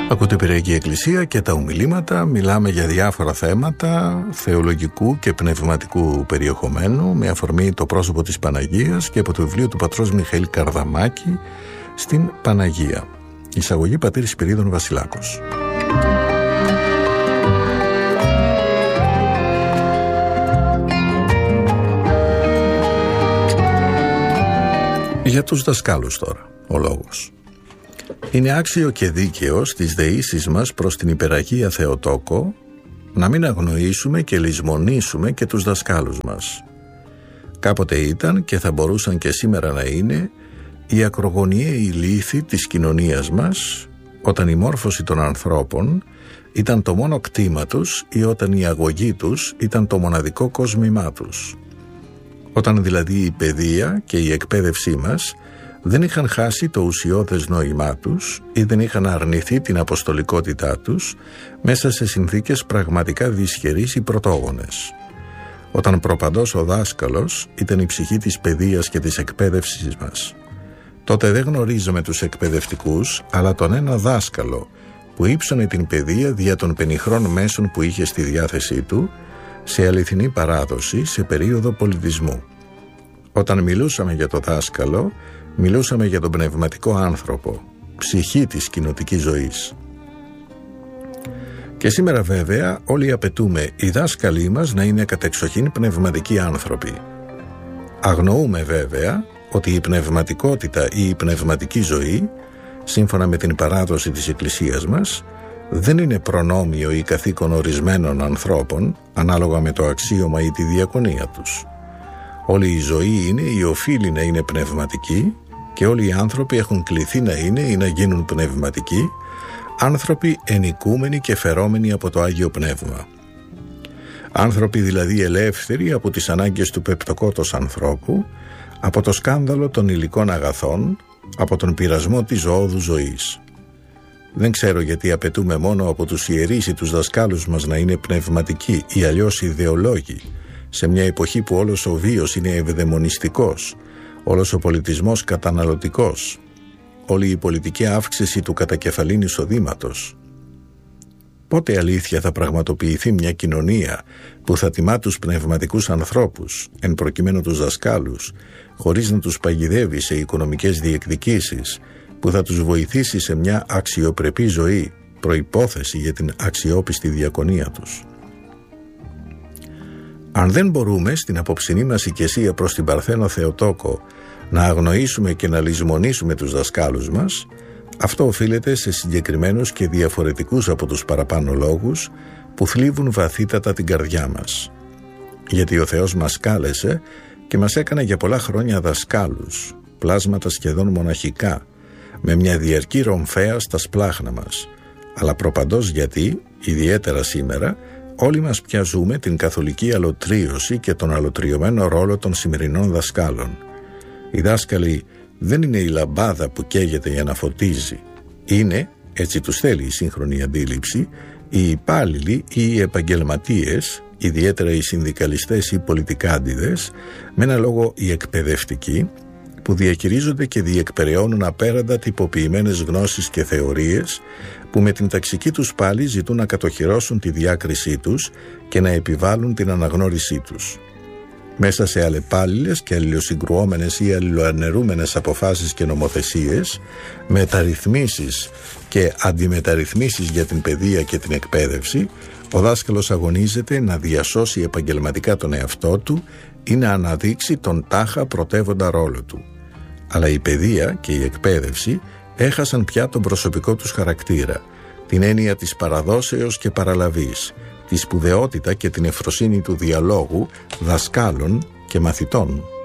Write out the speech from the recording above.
Ακούτε Πειραϊκή Εκκλησία και τα ομιλήματα. Μιλάμε για διάφορα θέματα θεολογικού και πνευματικού περιεχομένου με αφορμή το πρόσωπο της Παναγίας και από το βιβλίο του πατρός Μιχαήλ Καρδαμάκη στην Παναγία. Εισαγωγή πατήρ Σπυρίδων Βασιλάκος. Για τους δασκάλους τώρα ο λόγος. Είναι άξιο και δίκαιο στις δεήσεις μας προς την υπεραγία Θεοτόκο να μην αγνοήσουμε και λησμονήσουμε και τους δασκάλους μας. Κάποτε ήταν και θα μπορούσαν και σήμερα να είναι η ακρογωνιαίοι λύθοι της κοινωνίας μας, όταν η μόρφωση των ανθρώπων ήταν το μόνο κτήμα τους ή όταν η αγωγή τους ήταν το μοναδικό κόσμημά τους. Όταν δηλαδή η παιδεία και η εκπαίδευσή μας δεν είχαν χάσει το ουσιώδες νόημά τους ή δεν είχαν αρνηθεί την αποστολικότητά τους μέσα σε συνθήκες πραγματικά δυσχερείς ή πρωτόγονες. Όταν προπαντός ο δάσκαλος ήταν η ψυχή της παιδείας και της εκπαίδευσης μας. Τότε δεν γνωρίζαμε τους εκπαιδευτικούς, αλλά τον ένα δάσκαλο που ύψωνε την παιδεία δια των πενιχρών μέσων που είχε στη διάθεσή του, σε αληθινή παράδοση, σε περίοδο πολιτισμού. Όταν μιλούσαμε για το δάσκαλο, μιλούσαμε για τον πνευματικό άνθρωπο, ψυχή της κοινοτικής ζωής. Και σήμερα βέβαια όλοι απαιτούμε οι δάσκαλοι μας να είναι κατεξοχήν πνευματικοί άνθρωποι. Αγνοούμε βέβαια ότι η πνευματικότητα ή η πνευματική ζωή, σύμφωνα με την παράδοση της Εκκλησίας μας, δεν είναι προνόμιο ή καθήκον ορισμένων ανθρώπων, ανάλογα με το αξίωμα ή τη διακονία τους. Όλη η ζωή είναι ή οφείλει να είναι πνευματική και όλοι οι άνθρωποι έχουν κληθεί να είναι ή να γίνουν πνευματικοί, άνθρωποι ενοικούμενοι και φερόμενοι από το Άγιο Πνεύμα. Άνθρωποι δηλαδή ελεύθεροι από τις ανάγκες του πεπτοκότος ανθρώπου, από το σκάνδαλο των υλικών αγαθών, από τον πειρασμό της ζωώδου ζωής. Δεν ξέρω γιατί απαιτούμε μόνο από τους ιερείς ή τους δασκάλους μας να είναι πνευματικοί ή αλλιώς ιδεολόγοι, σε μια εποχή που όλος ο βίος είναι ευδαιμονιστικός, όλος ο πολιτισμός καταναλωτικός, όλη η πολιτική αύξηση του κατακεφαλήν εισοδήματος. Πότε αλήθεια θα πραγματοποιηθεί μια κοινωνία που θα τιμά τους πνευματικούς ανθρώπους, εν προκειμένου τους δασκάλους, χωρίς να τους παγιδεύει σε οικονομικές διεκδικήσεις, που θα τους βοηθήσει σε μια αξιοπρεπή ζωή, προϋπόθεση για την αξιόπιστη διακονία τους. Αν δεν μπορούμε στην απόψινή μας οικεσία προς την Παρθένο Θεοτόκο να αγνοήσουμε και να λησμονήσουμε τους δασκάλους μας, αυτό οφείλεται σε συγκεκριμένους και διαφορετικούς από τους παραπάνω λόγους που θλίβουν βαθύτατα την καρδιά μας. Γιατί ο Θεός μας κάλεσε και μας έκανε για πολλά χρόνια δασκάλους, πλάσματα σχεδόν μοναχικά, με μια διαρκή ρομφαία στα σπλάχνα μας, αλλά προπαντός γιατί, ιδιαίτερα σήμερα, όλοι μας πια ζούμε την καθολική αλωτρίωση και τον αλωτριωμένο ρόλο των σημερινών δασκάλων. Οι δάσκαλοι δεν είναι η λαμπάδα που καίγεται για να φωτίζει. Είναι, έτσι τους θέλει η σύγχρονη αντίληψη, οι υπάλληλοι ή οι επαγγελματίες, ιδιαίτερα οι συνδικαλιστές ή πολιτικάντιδες, με ένα λόγο οι εκπαιδευτικοί, που διαχειρίζονται και διεκπεραιώνουν απέραντα τυποποιημένες γνώσεις και θεωρίες, που με την ταξική τους πάλη ζητούν να κατοχυρώσουν τη διάκρισή τους και να επιβάλλουν την αναγνώρισή τους. Μέσα σε αλλεπάλληλες και αλληλοσυγκρουόμενες ή αλληλοαναιρούμενες αποφάσεις και νομοθεσίες, μεταρρυθμίσεις και αντιμεταρρυθμίσεις για την παιδεία και την εκπαίδευση, ο δάσκαλος αγωνίζεται να διασώσει επαγγελματικά τον εαυτό του ή να αναδείξει τον τάχα πρωτεύοντα ρόλο του. Αλλά η παιδεία και η εκπαίδευση έχασαν πια τον προσωπικό τους χαρακτήρα, την έννοια της παραδόσεως και παραλαβής, τη σπουδαιότητα και την ευφροσύνη του διαλόγου δασκάλων και μαθητών.